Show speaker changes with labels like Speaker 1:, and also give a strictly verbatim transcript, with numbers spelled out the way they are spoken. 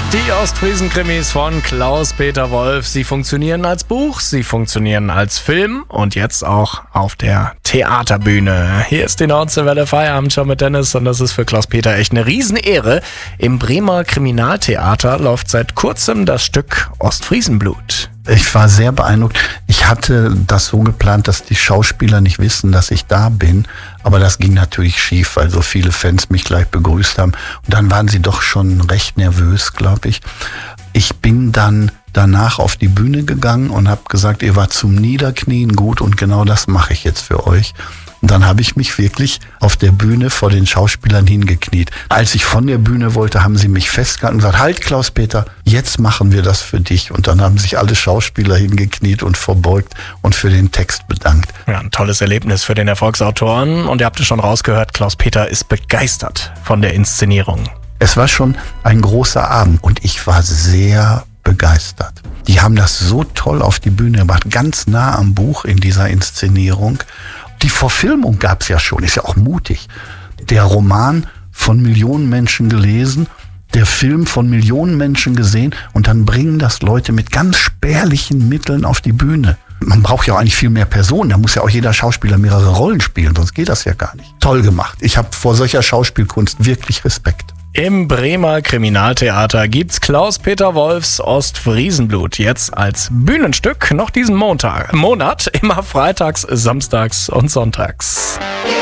Speaker 1: Die Ostfriesen-Krimis von Klaus-Peter Wolf. Sie funktionieren als Buch, sie funktionieren als Film und jetzt auch auf der Theaterbühne. Hier ist die Nordseewelle Feierabendshow mit Dennis und das ist für Klaus-Peter echt eine Riesenehre. Im Bremer Kriminaltheater läuft seit kurzem das Stück Ostfriesenblut.
Speaker 2: Ich war sehr beeindruckt. Ich hatte das so geplant, dass die Schauspieler nicht wissen, dass ich da bin. Aber das ging natürlich schief, weil so viele Fans mich gleich begrüßt haben. Und dann waren sie doch schon recht nervös, glaube ich. Ich bin dann danach auf die Bühne gegangen und habe gesagt, ihr wart zum Niederknien gut und genau das mache ich jetzt für euch. Und dann habe ich mich wirklich auf der Bühne vor den Schauspielern hingekniet. Als ich von der Bühne wollte, haben sie mich festgehalten und gesagt, halt Klaus-Peter, jetzt machen wir das für dich. Und dann haben sich alle Schauspieler hingekniet und verbeugt und für den Text bedankt.
Speaker 1: Ja, ein tolles Erlebnis für den Erfolgsautoren. Und ihr habt es schon rausgehört, Klaus-Peter ist begeistert von der Inszenierung.
Speaker 2: Es war schon ein großer Abend und ich war sehr begeistert. Die haben das so toll auf die Bühne gemacht, ganz nah am Buch in dieser Inszenierung. Die Verfilmung gab es ja schon, ist ja auch mutig. Der Roman von Millionen Menschen gelesen, der Film von Millionen Menschen gesehen und dann bringen das Leute mit ganz spärlichen Mitteln auf die Bühne. Man braucht ja auch eigentlich viel mehr Personen, da muss ja auch jeder Schauspieler mehrere Rollen spielen, sonst geht das ja gar nicht. Toll gemacht. Ich habe vor solcher Schauspielkunst wirklich Respekt.
Speaker 1: Im Bremer Kriminaltheater gibt's Klaus-Peter Wolfs Ostfriesenblut jetzt als Bühnenstück noch diesen Montag, Monat, immer freitags, samstags und sonntags.